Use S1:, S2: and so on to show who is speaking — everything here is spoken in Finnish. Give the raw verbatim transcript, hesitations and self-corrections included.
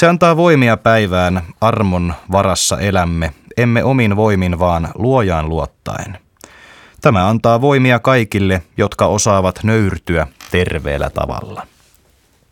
S1: Se antaa voimia päivään, armon varassa elämme, emme omin voimin vaan luojaan luottaen. Tämä antaa voimia kaikille, jotka osaavat nöyrtyä terveellä tavalla.